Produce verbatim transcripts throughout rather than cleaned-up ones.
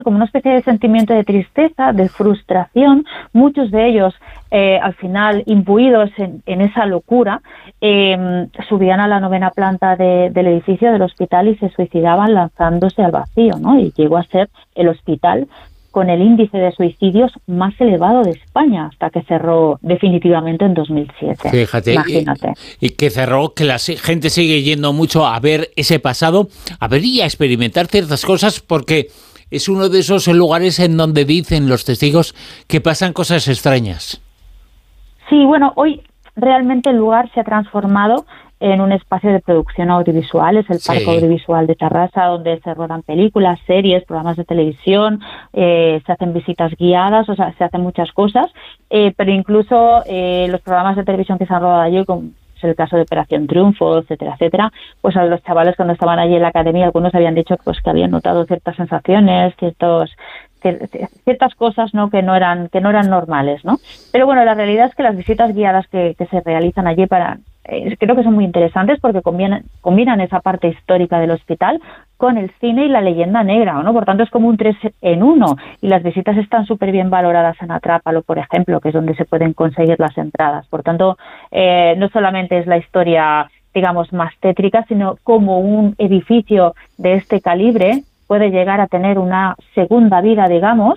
como una especie de sentimiento de tristeza, de frustración, muchos de ellos eh, al final imbuidos en, en esa locura, eh, subían a la novena planta de, del edificio del hospital y se suicidaban lanzándose al vacío, ¿no? Y llegó a ser el hospital con el índice de suicidios más elevado de España, hasta que cerró definitivamente en dos mil siete. Fíjate, imagínate. Y, y que cerró, que la gente sigue yendo mucho a ver ese pasado, a ver y a experimentar ciertas cosas, porque es uno de esos lugares en donde dicen los testigos que pasan cosas extrañas. Sí, bueno, hoy realmente el lugar se ha transformado en un espacio de producción audiovisual, es el Sí. Parque Audiovisual de Tarrasa, donde se rodan películas, series, programas de televisión, eh, se hacen visitas guiadas, o sea, se hacen muchas cosas, eh, pero incluso eh, los programas de televisión que se han rodado allí, como es el caso de Operación Triunfo, etcétera, etcétera, pues a los chavales cuando estaban allí en la academia, algunos habían dicho pues que habían notado ciertas sensaciones, ciertos ciertas cosas, ¿no?, que no eran que no eran normales, ¿no? Pero bueno, la realidad es que las visitas guiadas que, que se realizan allí para eh, creo que son muy interesantes porque combinan, combinan esa parte histórica del hospital con el cine y la leyenda negra, ¿no? Por tanto, es como un tres en uno, y las visitas están súper bien valoradas en Atrápalo, por ejemplo, que es donde se pueden conseguir las entradas. Por tanto, eh, no solamente es la historia, digamos, más tétrica, sino como un edificio de este calibre puede llegar a tener una segunda vida, digamos,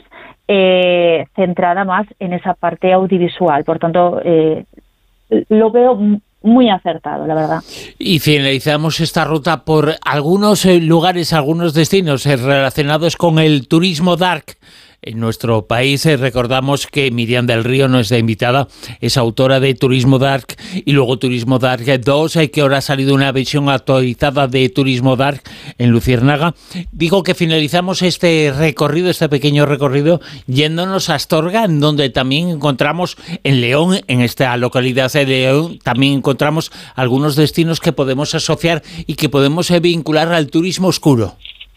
eh, centrada más en esa parte audiovisual. Por tanto, eh, lo veo muy acertado, la verdad. Y finalizamos esta ruta por algunos eh, lugares, algunos destinos eh, relacionados con el turismo dark. En nuestro país eh, recordamos que Miriam del Río, nuestra invitada, es autora de Turismo Dark y luego Turismo Dark dos, eh, que ahora ha salido una versión actualizada de Turismo Dark en Luciérnaga. Digo que finalizamos este recorrido, este pequeño recorrido, yéndonos a Astorga, en donde también encontramos en León, en esta localidad de León, también encontramos algunos destinos que podemos asociar y que podemos eh, vincular al turismo oscuro.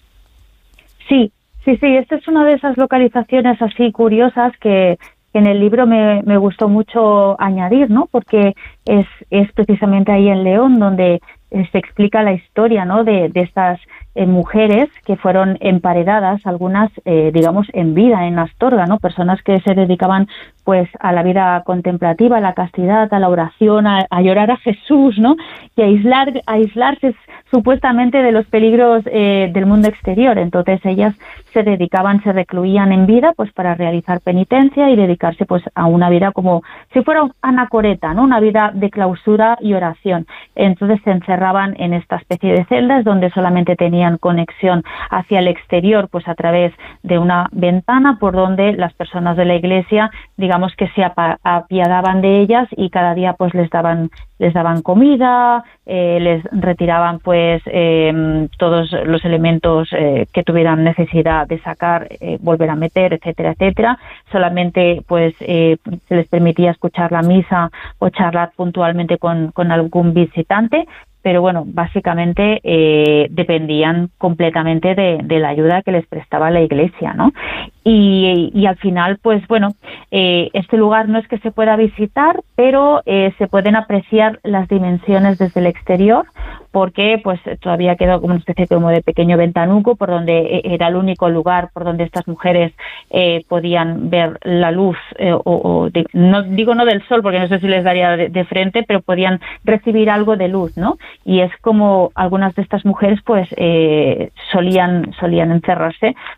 Sí. Sí, sí, esta es una de esas localizaciones así curiosas que, que en el libro me, me gustó mucho añadir, ¿no? Porque es, es precisamente ahí en León donde eh, se explica la historia, ¿no?, de, de estas eh, mujeres que fueron emparedadas, algunas, eh, digamos, en vida en Astorga, ¿no? Personas que se dedicaban pues a la vida contemplativa, a la castidad, a la oración, a, a llorar a Jesús, ¿no? Y a, aislar, a aislarse supuestamente de los peligros eh, del mundo exterior. Entonces ellas se dedicaban, se recluían en vida pues para realizar penitencia y dedicarse pues a una vida como si fuera una anacoreta, ¿no?, una vida de clausura y oración. Entonces se encerraban en esta especie de celdas donde solamente tenían conexión hacia el exterior pues a través de una ventana por donde las personas de la iglesia, digamos, que se apiadaban de ellas y cada día pues les daban les daban comida, eh, les retiraban pues eh, todos los elementos eh, que tuvieran necesidad de sacar, eh, volver a meter, etcétera, etcétera. Solamente pues eh, se les permitía escuchar la misa o charlar puntualmente con, con algún visitante, pero bueno, básicamente eh, dependían completamente de, de la ayuda que les prestaba la iglesia, ¿no? Y, y al final, pues bueno, eh, este lugar no es que se pueda visitar, pero eh, se pueden apreciar las dimensiones desde el exterior, porque pues todavía quedó como una especie como de pequeño ventanuco por donde era el único lugar por donde estas mujeres eh, podían ver la luz, eh, o, o de, no digo no del sol, porque no sé si les daría de, de frente, pero podían recibir algo de luz, ¿no? Y es como algunas de estas mujeres pues eh, solían solían encerrarse